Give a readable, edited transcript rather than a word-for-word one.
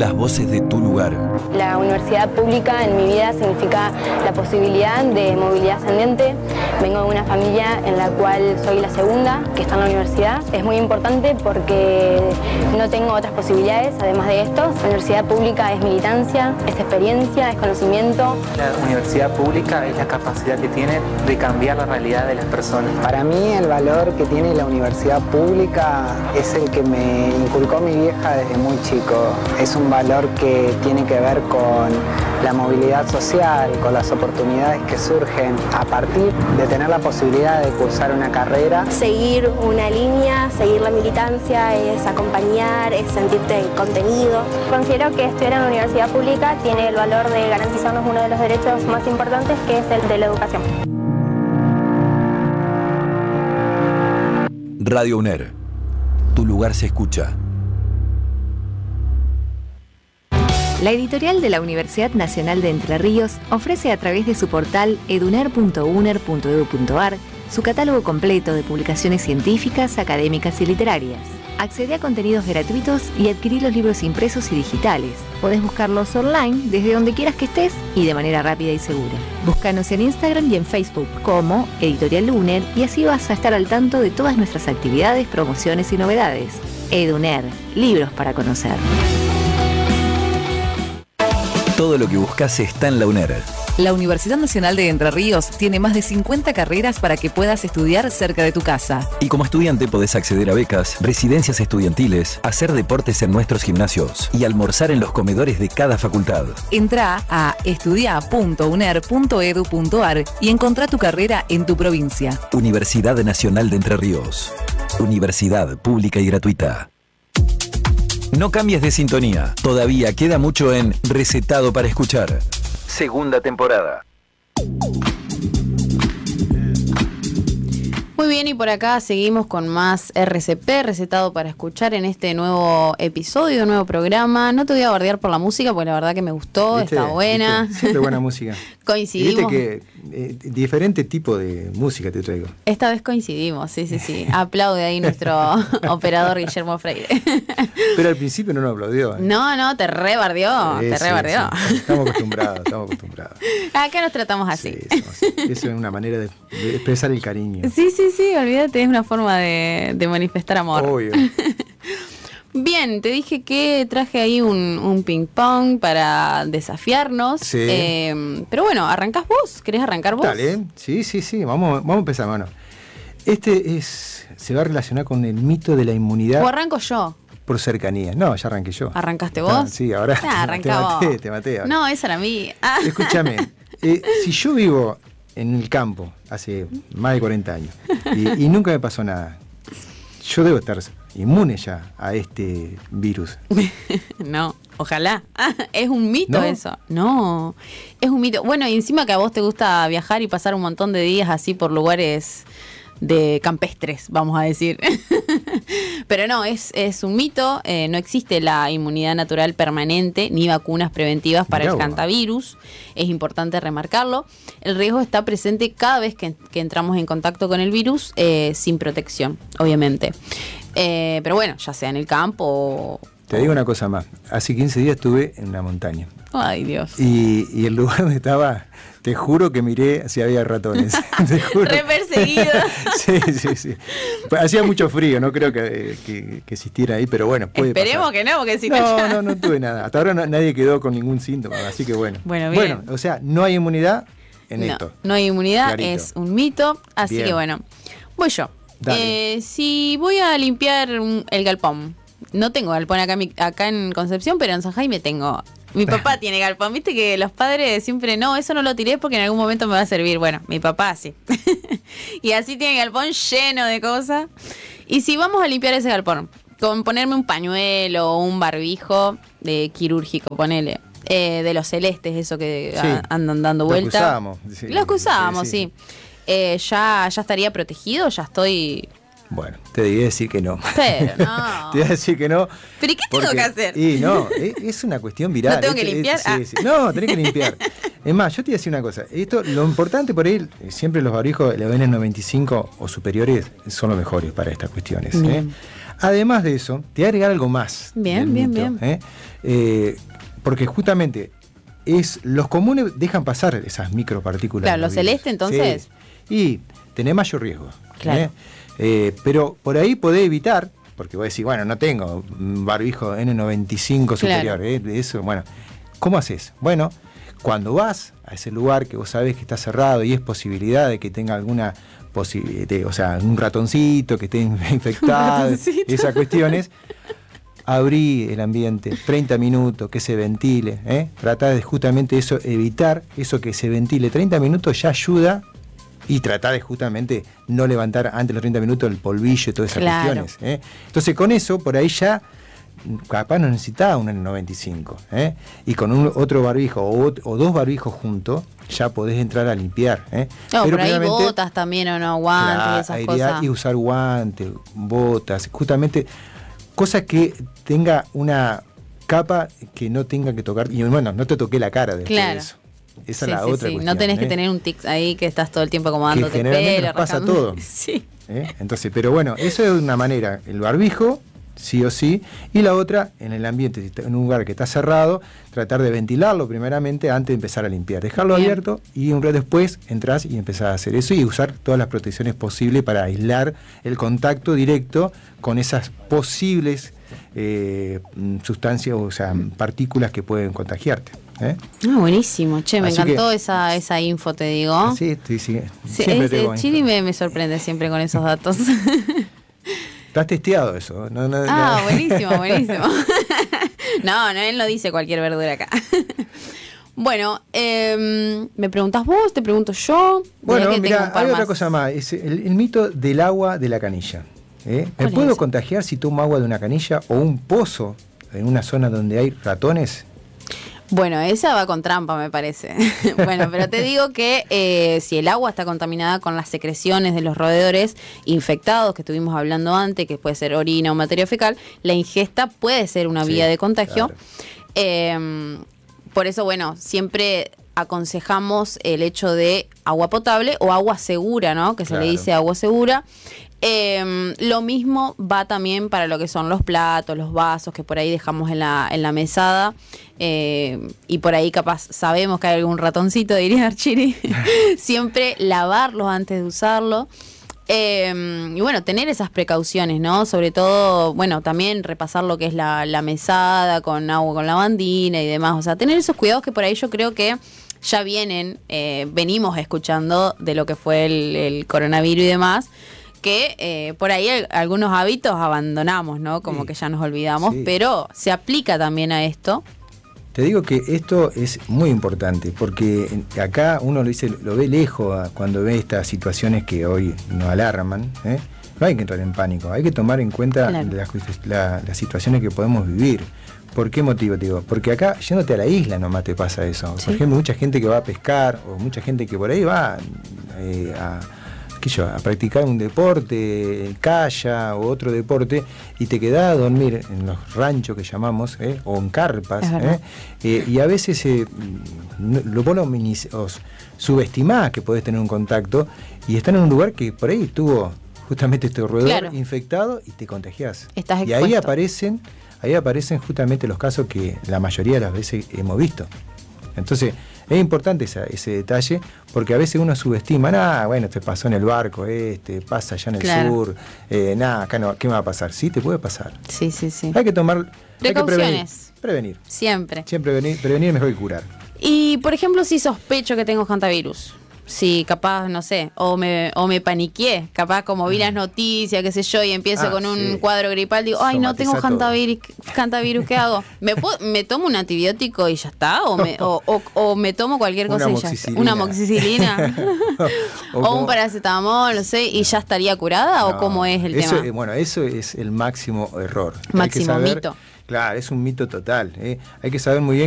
las voces de tu lugar. La universidad pública en mi vida significa la posibilidad de movilidad ascendente. Vengo de una familia en la cual soy la segunda que está en la universidad. Es muy importante porque no tengo otras posibilidades además de esto. La universidad pública es militancia, es experiencia, es conocimiento. La universidad pública es la capacidad que tiene de cambiar la realidad de las personas. Para mí el valor que tiene la universidad pública es el que me inculcó mi vieja desde muy chico. Es un valor que tiene que ver con la movilidad social, con las oportunidades que surgen a partir de tener la posibilidad de cursar una carrera. Seguir una línea, seguir la militancia, es acompañar, es sentirte contenido. Considero que estudiar en la universidad pública tiene el valor de garantizarnos uno de los derechos más importantes, que es el de la educación. Radio UNER. Tu lugar se escucha. La editorial de la Universidad Nacional de Entre Ríos ofrece a través de su portal eduner.uner.edu.ar su catálogo completo de publicaciones científicas, académicas y literarias. Accede a contenidos gratuitos y adquirir los libros impresos y digitales. Podés buscarlos online desde donde quieras que estés y de manera rápida y segura. Búscanos en Instagram y en Facebook como Editorial UNER y así vas a estar al tanto de todas nuestras actividades, promociones y novedades. EduNer, libros para conocer. Todo lo que buscas está en la UNER. La Universidad Nacional de Entre Ríos tiene más de 50 carreras para que puedas estudiar cerca de tu casa. Y como estudiante podés acceder a becas, residencias estudiantiles, hacer deportes en nuestros gimnasios y almorzar en los comedores de cada facultad. Entrá a estudia.uner.edu.ar y encontrá tu carrera en tu provincia. Universidad Nacional de Entre Ríos. Universidad pública y gratuita. No cambies de sintonía. Todavía queda mucho en Recetado para Escuchar. Segunda temporada. Muy bien, y por acá seguimos con más RCP, Recetado para Escuchar, en este nuevo episodio, nuevo programa. No te voy a bardear por la música, porque la verdad que me gustó, está buena. Siempre buena música. Coincidimos. Viste que diferente tipo de música te traigo. Esta vez coincidimos, sí. Aplaude ahí nuestro operador Guillermo Freire. Pero al principio no nos aplaudió. No, te rebardeó, Sí. Estamos acostumbrados. Acá nos tratamos así. Sí. Eso es una manera de expresar el cariño. Sí, olvídate, es una forma de manifestar amor. Obvio. Bien, te dije que traje ahí un ping pong para desafiarnos. Sí. Pero bueno, ¿arrancás vos? ¿Querés arrancar vos? Dale, sí. Vamos a empezar, mano. Se va a relacionar con el mito de la inmunidad. ¿O arranco yo? Por cercanía. No, ya arranqué yo. ¿Arrancaste vos? Sí, ahora arranca vos. Te maté ahora. No, esa era mía. Escúchame, si yo vivo en el campo hace más de 40 años y nunca me pasó nada, yo debo estar inmune ya a este virus. No, ojalá. Es un mito. ¿No? Eso. No, es un mito. Bueno, y encima que a vos te gusta viajar y pasar un montón de días así por lugares de campestres, vamos a decir. Pero no, es un mito. No existe la inmunidad natural permanente ni vacunas preventivas para el hantavirus. Es importante remarcarlo. El riesgo está presente cada vez que entramos en contacto con el virus, sin protección, obviamente. Pero bueno, ya sea en el campo o... Te digo una cosa más. Hace 15 días estuve en la montaña. Ay, Dios. Y el lugar donde estaba, te juro que miré si había ratones. Te juro. Re perseguido. Sí. Hacía mucho frío, no creo que existiera ahí, pero bueno, puede Esperemos pasar. que no, porque si No tuve nada. Hasta ahora nadie quedó con ningún síntoma, así que bueno. Bien. O sea, no hay inmunidad en esto. No hay inmunidad, Clarito. es un mito, así Bien. que bueno. Voy yo. Si voy a limpiar el galpón, no tengo galpón acá en Concepción, pero en San Jaime tengo. Mi papá tiene galpón, viste que los padres siempre, no, eso no lo tiré porque en algún momento me va a servir. Bueno, mi papá sí. Y así tiene galpón lleno de cosas. Y si vamos a limpiar ese galpón, con ponerme un pañuelo o un barbijo quirúrgico, ponele, de los celestes, eso que andan dando vuelta. Los que usábamos, sí. ¿Ya estaría protegido? ¿Ya estoy...? Bueno, te debí decir que no. Pero no. Te iba a decir que no. ¿Pero y qué tengo que hacer? Y no, es una cuestión viral. ¿No tengo que limpiar? Sí. No, tenés que limpiar. Es más, yo te iba a decir una cosa. Lo importante por ahí, siempre los barbijos, la N95 o superiores, son los mejores para estas cuestiones. Además de eso, te voy a agregar algo más. Bien. Porque justamente los comunes dejan pasar esas micropartículas. Claro, los celeste entonces. Sí. Y tenés mayor riesgo. Claro. Pero por ahí podés evitar, porque vos decís, bueno, no tengo un barbijo N95 superior. Claro. Eso, bueno, ¿cómo haces? Bueno, cuando vas a ese lugar que vos sabés que está cerrado y es posibilidad de que tenga alguna posibilidad, o sea, un ratoncito que esté infectado, esas cuestiones, abrí el ambiente, 30 minutos, que se ventile, tratar de justamente eso, evitar eso que se ventile, 30 minutos ya ayuda, y tratar de justamente no levantar antes de los 30 minutos el polvillo y todas esas cuestiones. Entonces con eso, por ahí ya capaz no necesitaba un N95, y con otro barbijo o dos barbijos juntos ya podés entrar a limpiar. No, pero ahí botas también o no, guantes, esas cosas. Y usar guantes, botas, justamente cosas que tenga una capa que no tenga que tocar, y bueno, no te toqué la cara después de eso. Esa es la otra cuestión. No tenés que tener un tic ahí que estás todo el tiempo acomodándote el pelo, nos pasa todo. Sí. Entonces, pero bueno, eso es una manera, el barbijo, sí o sí, y la otra, en el ambiente, en un lugar que está cerrado, tratar de ventilarlo primeramente antes de empezar a limpiar, dejarlo abierto y un rato después entras y empezás a hacer eso y usar todas las protecciones posibles para aislar el contacto directo con esas posibles sustancias, o sea, partículas que pueden contagiarte. Buenísimo, me encantó esa info, te digo. Sí. Chiri me sorprende siempre con esos datos. ¿Estás testeado eso? No. Buenísimo. No, él no dice cualquier verdura acá. Bueno, ¿me preguntás vos? ¿Te pregunto yo? Bueno, mira, hay otra cosa más. Es el mito del agua de la canilla. ¿Me puedo contagiar si tomo agua de una canilla o un pozo en una zona donde hay ratones? Bueno, esa va con trampa, me parece. Bueno, pero te digo que si el agua está contaminada con las secreciones de los roedores infectados que estuvimos hablando antes, que puede ser orina o materia fecal, la ingesta puede ser una vía de contagio. Claro. Por eso, bueno, siempre aconsejamos el hecho de agua potable o agua segura, ¿no? Que se le dice agua segura. Lo mismo va también para lo que son los platos, los vasos que por ahí dejamos en la mesada, y por ahí capaz sabemos que hay algún ratoncito, diría Archiri. Siempre lavarlos antes de usarlo. Y bueno, tener esas precauciones, ¿no? Sobre todo, bueno, también repasar lo que es la mesada con agua con lavandina y demás. O sea, tener esos cuidados que por ahí yo creo que ya venimos escuchando de lo que fue el coronavirus y demás, que por ahí algunos hábitos abandonamos, ¿no? Como que ya nos olvidamos, pero se aplica también a esto. Te digo que esto es muy importante, porque acá uno lo ve lejos cuando ve estas situaciones que hoy nos alarman. No hay que entrar en pánico, hay que tomar en cuenta las situaciones que podemos vivir. ¿Por qué motivo te digo? Porque acá, yéndote a la isla nomás te pasa eso. Por ejemplo, mucha gente que va a pescar, o mucha gente que por ahí va a practicar un deporte, el kayak o otro deporte, y te quedás a dormir en los ranchos que llamamos, o en carpas, y a veces vos subestimás que podés tener un contacto y estás en un lugar que por ahí estuvo justamente este roedor infectado y te contagiás. Y ahí aparecen justamente los casos que la mayoría de las veces hemos visto. Entonces, es importante ese detalle, porque a veces uno subestima, bueno, te pasó en el barco, pasa allá en el sur, acá no, ¿qué me va a pasar? Sí, te puede pasar. Sí. Hay que tomar precauciones. Prevenir. Siempre Prevenir es mejor que curar. Y, por ejemplo, si sospecho que tengo hantavirus, si capaz, no sé, o me paniqué, capaz como vi las noticias, qué sé yo, y empiezo con un cuadro gripal, digo, ay, no tengo hantavirus, ¿qué hago? ¿Me tomo un antibiótico y ya está? ¿O me tomo cualquier cosa y ya está? ¿Una amoxicilina? ¿O un paracetamol, no sé, y ya estaría curada? ¿O cómo es el tema? Bueno, eso es el máximo error. Máximo mito. Claro, es un mito total. Hay que saber muy bien